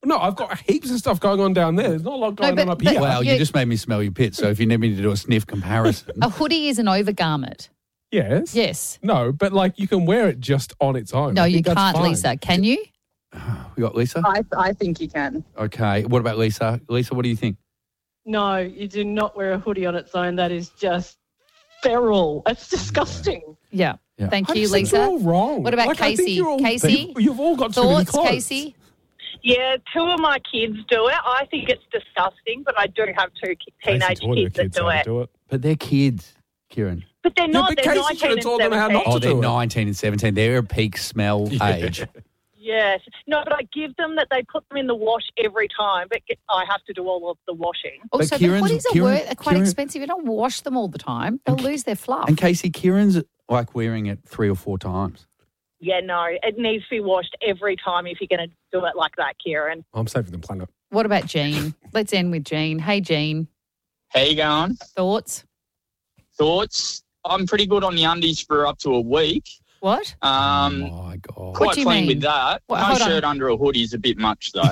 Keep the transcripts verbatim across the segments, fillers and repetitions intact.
No, I've got heaps of stuff going on down there. There's not a lot going but- on up but- here. Well, you You- just made me smell your pits, so if you need me to do a sniff comparison. A hoodie is an overgarment. Yes. Yes. No, but like you can wear it just on its own. No, I you think that's can't, fine. Lisa. Can you? We got Lisa? I, I think you can. Okay. What about Lisa? Lisa, what do you think? No, you do not wear a hoodie on its own. That is just feral. It's disgusting. Yeah. Yeah. Thank I you, just think Lisa. you're all wrong. What about Like, I think Casey? you're all- Casey? You've all got too many Thoughts, clothes. Casey? Yeah, two of my kids do it. I think it's disgusting, but I do have two ki- Casey teenage taught her kids that kids do how to it. do it. But they're kids, Kieran. But they're not. but they're Casey should have nineteen and told them how not seventeen. Oh, to they're do it. nineteen and seventeen. They're a peak smell age. Yes. No, but I give them that they put them in the wash every time, but get, I have to do all of the washing. Also, but Kieran's- hoodies are, Kieran- worth, are quite Kieran- expensive. You don't wash them all the time. They'll lose their fluff. And Casey, Kieran's like wearing it three or four times. Yeah, no, it needs to be washed every time if you're going to do it like that, Kieran. I'm saving the planet. What about Jean? Let's end with Jean. Hey, Jean. How you going? Thoughts? Thoughts? I'm pretty good on the undies for up to a week. What? Um, oh, my God. What Quite do you clean mean? with that. What- no hold on. shirt under a hoodie is a bit much, though.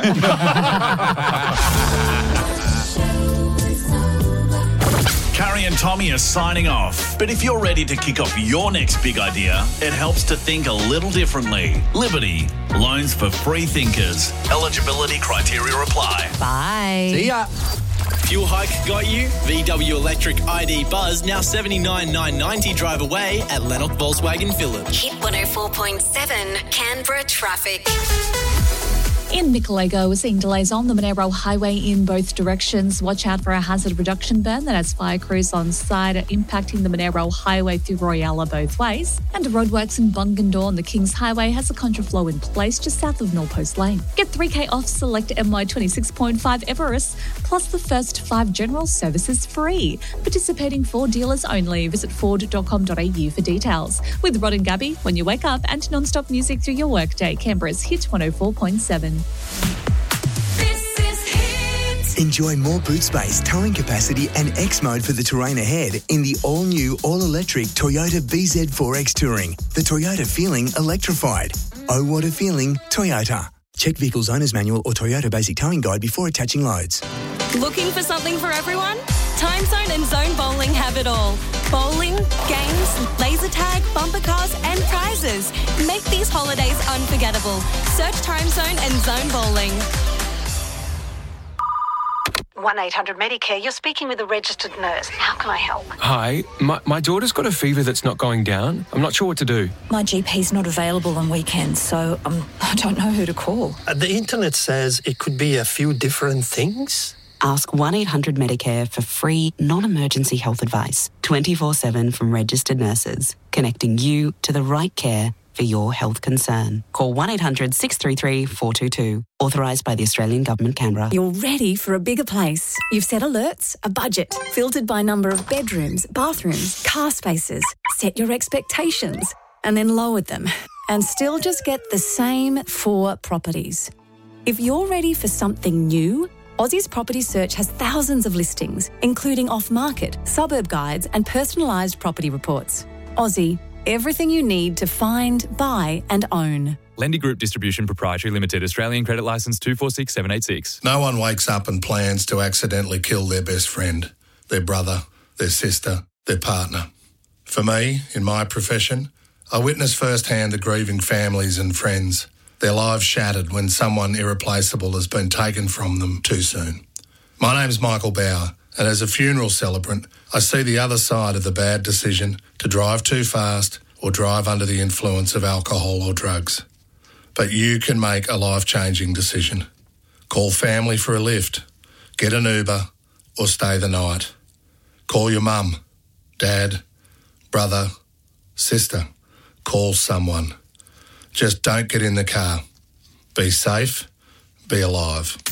Carrie and Tommy are signing off. But if you're ready to kick off your next big idea, it helps to think a little differently. Liberty. Loans for free thinkers. Eligibility criteria apply. Bye. See ya. Fuel hike got you? V W Electric I D Buzz now seventy-nine thousand nine hundred ninety drive away at Lennox Volkswagen Village. Hit one oh four point seven Canberra traffic. In Mickalego, we're seeing delays on the Monaro Highway in both directions. Watch out for a hazard reduction burn that has fire crews on site impacting the Monaro Highway through Royalla both ways. And roadworks in Bungendore on the Kings Highway has a contraflow in place just south of Millpost Lane. Get three K off select M Y twenty-six point five Everest, plus the first five general services free. Participating Ford dealers only. Visit ford dot com dot a u for details. With Rod and Gabby, when you wake up, and non-stop music through your workday. Canberra's Hit one oh four point seven. Enjoy more boot space, towing capacity and X mode for the terrain ahead in the all-new, all-electric Toyota B Z four X Touring. The Toyota feeling electrified. Oh, what a feeling, Toyota. Check vehicle's owner's manual or Toyota basic towing guide before attaching loads. Looking for something for everyone? Time Zone and Zone Bowling have it all. Bowling, games, laser tag, bumper cars and prizes. Make these holidays unforgettable. Search Time Zone and Zone Bowling. one eight hundred Medicare, you're speaking with a registered nurse. How can I help? Hi, my, my daughter's got a fever that's not going down. I'm not sure what to do. My G P's not available on weekends, so um, I don't know who to call. Uh, the internet says it could be a few different things. Ask one eight hundred Medicare for free, non-emergency health advice. twenty-four seven from registered nurses, connecting you to the right care for your health concern. Call one eight hundred six three three four two two. Authorised by the Australian Government, Canberra. You're ready for a bigger place. You've set alerts, a budget, filtered by number of bedrooms, bathrooms, car spaces. Set your expectations and then lowered them. And still just get the same four properties. If you're ready for something new, Aussie's Property Search has thousands of listings, including off-market, suburb guides and personalised property reports. Aussie, everything you need to find, buy and own. Lendy Group Distribution Proprietary Limited, Australian Credit Licence two four six seven eight six. No one wakes up and plans to accidentally kill their best friend, their brother, their sister, their partner. For me, in my profession, I witness firsthand the grieving families and friends, their lives shattered when someone irreplaceable has been taken from them too soon. My name's Michael Bauer, and as a funeral celebrant, I see the other side of the bad decision to drive too fast or drive under the influence of alcohol or drugs. But you can make a life-changing decision. Call family for a lift, get an Uber, or stay the night. Call your mum, dad, brother, sister. Call someone. Just don't get in the car. Be safe, be alive.